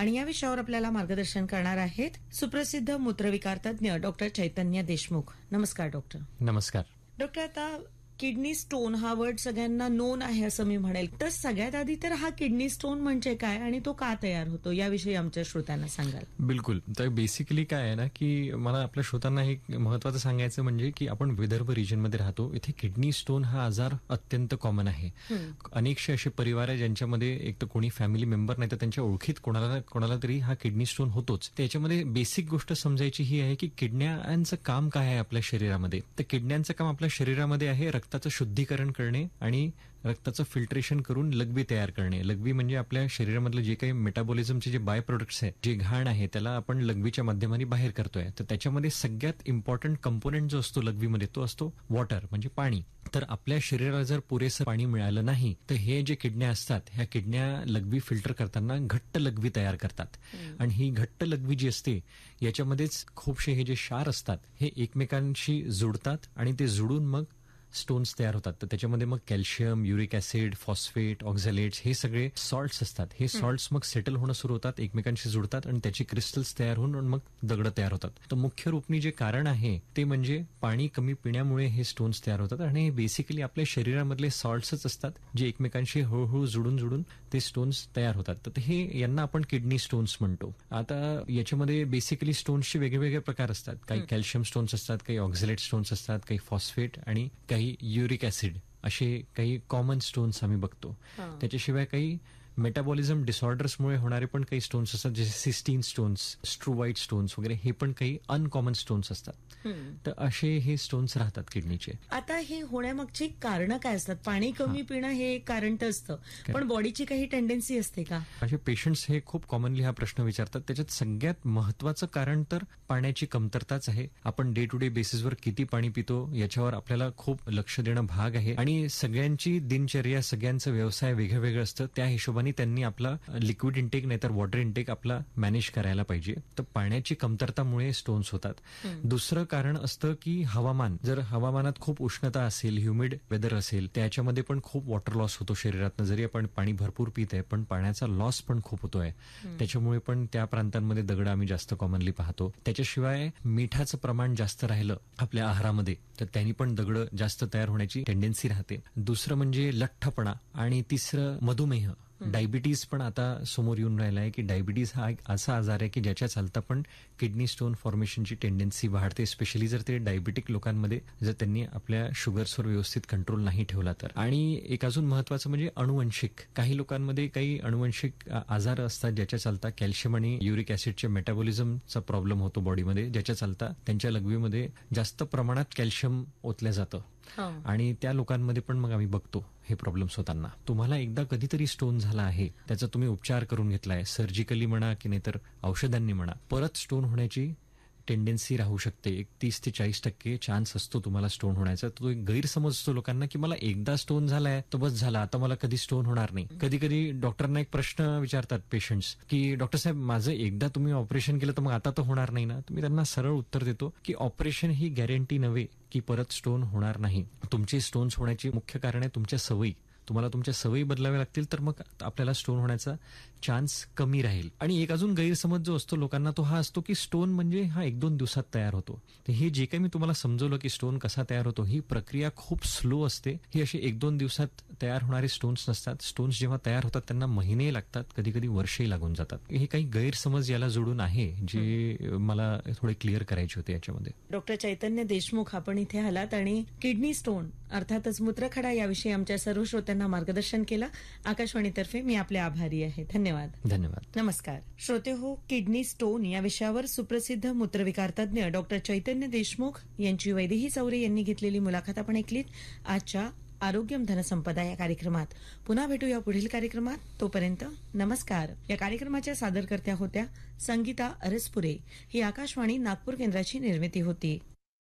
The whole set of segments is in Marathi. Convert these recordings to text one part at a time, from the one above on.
आणि या विषयावर आपल्याला मार्गदर्शन करणार आहेत सुप्रसिद्ध मूत्रविकार तज्ञ डॉक्टर चैतन्य देशमुख. नमस्कार डॉक्टर. नमस्कार डॉक्टर. आता किडनी स्टोन हा वर्ड सगळ्यांना नोन आहे असं मी म्हणेल, तर सगळ्यात आधी तर हा किडनी स्टोन म्हणजे काय आणि तो का तयार होतो याविषयी आमच्या श्रोत्यांना सांगाल? बिलकुल. तर बेसिकली काय आहे ना की मला आपल्या श्रोत्यांना हे महत्वाचं सांगायचं म्हणजे की आपण विदर्भ रिजनमध्ये राहतो, इथे किडनी स्टोन हा आजार अत्यंत कॉमन आहे. अनेकशे असे परिवार आहे ज्यांच्यामध्ये एक तर कोणी फॅमिली मेंबर नाही तर त्यांच्या ओळखीत कोणाला तरी हा किडनी स्टोन होतोच. त्याच्यामध्ये बेसिक गोष्ट समजायची ही आहे की किडन्यांचं काम काय आहे आपल्या शरीरामध्ये. तर किडन्यांचं काम आपल्या शरीरामध्ये आहे रक्ताचं शुद्धीकरण करणे आणि रक्ताचं फिल्ट्रेशन करून लघवी तयार करणे. लघवी म्हणजे आपल्या शरीरामधलं जे काही मेटाबॉलिझमचे जे बाय प्रोडक्ट्स आहे, जे घाण आहे, त्याला आपण लघवीच्या माध्यमाने बाहेर करतोय. तर त्याच्यामध्ये सगळ्यात इम्पॉर्टंट कंपोनेंट जो असतो लघवीमध्ये तो असतो वॉटर म्हणजे पाणी. तर आपल्या शरीराला जर पुरेसं पाणी मिळालं नाही तर हे जे किडन्या असतात ह्या किडन्या लघवी फिल्टर करताना घट्ट लघवी तयार करतात. आणि ही घट्ट लघवी जी असते याच्यामध्येच खूपशे हे जे क्षार असतात हे एकमेकांशी जुडतात आणि ते जुडून मग स्टोन्स तयार होतात. तर त्याच्यामध्ये मग कॅल्शियम, युरिक ऍसिड, फॉस्फेट, ऑक्झॅलेट्स हे सगळे सॉल्ट्स असतात. हे सॉल्ट्स मग सेटल होणं सुरू होतात, एकमेकांशी जुडतात आणि त्याची क्रिस्टल्स तयार होऊन मग दगड तयार होतात. तर मुख्य रूपनी जे कारण आहे ते म्हणजे पाणी कमी पिण्यामुळे हे स्टोन्स तयार होतात. आणि हे बेसिकली आपल्या शरीरामधले सॉल्ट्सच असतात जे एकमेकांशी हळूहळू जुडून ते स्टोन्स तयार होतात. तर हे यांना आपण किडनी स्टोन्स म्हणतो. आता याच्यामध्ये बेसिकली स्टोन्सचे वेगवेगळे प्रकार असतात. काही कॅल्शियम स्टोन्स असतात, काही ऑक्झॅलेट स्टोन्स असतात, काही फॉस्फेट आणि काही युरिक ऍसिड असे काही कॉमन स्टोन्स आम्ही बघतो. त्याच्याशिवाय काही मेटाबॉलिझम डिसऑर्डर्समुळे होणारे पण काही स्टोन्स असतात, जसे सिस्टीन स्टोन्स, स्ट्रूवाइट स्टोन्स वगैरे. हे पण काही अनकॉमन स्टोन्स असतात. तर असे हे स्टोन्स राहतात किडनीचे. आता हे होण्यामागची कारण काय असतात? पाणी कमी पिणं हे एक कारण तर असतं, पण बॉडीची काही टेंडन्सी असते का? असे पेशंट्स हे खूप कॉमनली हा प्रश्न विचारतात. त्याच्यात सगळ्यात महत्वाचं कारण तर पाण्याची कमतरताच आहे. आपण डे टू डे बेसिसवर किती पाणी पितो याच्यावर आपल्याला खूप लक्ष देणं भाग आहे. आणि सगळ्यांची दिनचर्या, सगळ्यांचं व्यवसाय वेगळं वेगळं असतं. त्या हिशोबाने त्यांनी आपला लिक्विड इंटेक नाहीतर वॉटर इंटेक आपला मॅनेज करायला पाहिजे. तर पाण्याची कमतरतामुळे स्टोन्स होतात. दुसरं कारण असतं की हवामान. जर हवामानात खूप उष्णता असेल, ह्युमिड वेदर असेल, त्याच्यामध्ये पण खूप वॉटर लॉस होतो शरीरातनं. जरी आपण पाणी भरपूर पित आहे पण पाण्याचा लॉस पण खूप होतोय. त्याच्यामुळे पण त्या प्रांतांमध्ये दगड आम्ही जास्त कॉमनली पाहतो. त्याच्याशिवाय मिठाचं प्रमाण जास्त राहिलं आपल्या आहारामध्ये तर त्यांनी पण दगड जास्त तयार होण्याची टेंडन्सी राहते. दुसरं म्हणजे लठ्ठपणा आणि तिसरं मधुमेह. डायबिटीज पण आता समोर येऊन राहिला आहे की डायबिटीज हा एक असा आजार आहे की ज्याच्या चालता पण किडनी स्टोन फॉर्मेशनची टेंडन्सी वाढते, स्पेशली जर ते डायबिटिक लोकांमध्ये जर त्यांनी आपल्या शुगर्सवर व्यवस्थित कंट्रोल नाही ठेवला तर. आणि एक अजून महत्वाचं म्हणजे अनुवंशिक. काही लोकांमध्ये काही अनुवंशिक आजार असतात ज्याच्या चालता कॅल्शियम आणि युरिक ऍसिडच्या मेटाबॉलिझमचा प्रॉब्लेम होतो बॉडीमध्ये, ज्याच्या चालता त्यांच्या लघवीमध्ये जास्त प्रमाणात कॅल्शियम ओतलं जातं. आणि त्या लोकांमध्ये पण मग आम्ही बघतो हे प्रॉब्लेम्स होताना. तुम्हाला एकदा कधीतरी स्टोन झाला आहे, त्याचा तुम्ही उपचार करून घेतलाय, सर्जिकली म्हणा की नाहीतर औषधांनी म्हणा, परत स्टोन होण्याची टेंडन्सी राहू शकते. 30 ते 40% चान्स असतो तुम्हाला स्टोन होण्याचा. तो एक गैरसमज असतो लोकांना की मला एकदा स्टोन झालाय तर बस झाला, आता मला कधी स्टोन होणार नाही. कधी कधी डॉक्टरांना एक प्रश्न विचारतात पेशंट्स की डॉक्टर साहेब माझं एकदा तुम्ही ऑपरेशन केलं तर मग आता तर होणार नाही ना? तुम्ही त्यांना सरळ उत्तर देतो की ऑपरेशन ही गॅरंटी नव्हे की परत स्टोन होणार नाही. तुमचे स्टोन्स होण्याचे मुख्य कारण आहे तुमच्या सवयी. तुम्हाला तुमच्या सवयी बदलाव्या लागतील तर मग आपल्याला स्टोन होण्याचा चान्स कमी राहील. आणि एक अजून गैरसमज जो असतो लोकांना तो हा असतो की स्टोन म्हणजे हा 1-2 दिवसात तयार होतो. तर हे जे काही मी तुम्हाला समजवलं की स्टोन कसा तयार होतो, ही प्रक्रिया खूप स्लो असते. ही अशी 1-2 दिवसात तयार होणारे स्टोन्स नसतात. स्टोन्स जेव्हा तयार होतात त्यांना महिने लागतात, कधी कधी वर्षही लागून जातात. हे काही गैरसमज याला जोडून आहे जे मला थोडे क्लिअर करायचे होते याच्यामध्ये. डॉक्टर चैतन्य देशमुख आपण इथे आलात आणि किडनी स्टोन अर्थातच मूत्रखडा याविषयी आमच्या सर्व श्रोत्यांना मार्गदर्शन केलं. आकाशवाणीतर्फे मी आपले आभारी आहे. धन्यवाद. धन्यवाद. नमस्कार श्रोते हो, किडनी स्टोन या विषयावर सुप्रसिद्ध मूत्रविकार तज्ञ डॉक्टर चैतन्य देशमुख यांची वैदेही चौरे यांनी घेतलेली मुलाखत आपण ऐकलीत आजच्या आरोग्यम धनसंपदा या कार्यक्रमात. पुन्हा भेटूया पुढील कार्यक्रमात. तोपर्यंत नमस्कार. या कार्यक्रमाच्या सादरकर्त्या होत्या संगीता अरसपुरे. ही आकाशवाणी नागपूर केंद्राची निर्मिती होती.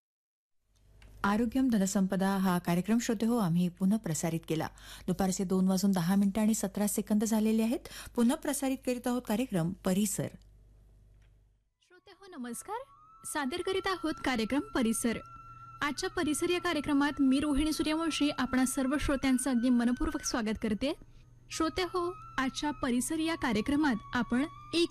आरोग्यम धनसंपदा हा कार्यक्रम श्रोते हो आम्ही पुनः प्रसारित केला. दुपारचे 2:10 झालेले आहेत. पुनः प्रसारित करीत आहोत कार्यक्रम परिसर. श्रोते हो नमस्कार. सादर करीत आहोत कार्यक्रम परिसर. आजच्या परिसर या कार्यक्रमात मी रोहिणी सूर्यवंशी आपणा सर्व श्रोत्यांचं अगदी मनपूर्वक स्वागत करते. श्रोते हो, आजच्या परिसर या कार्यक्रमात आपण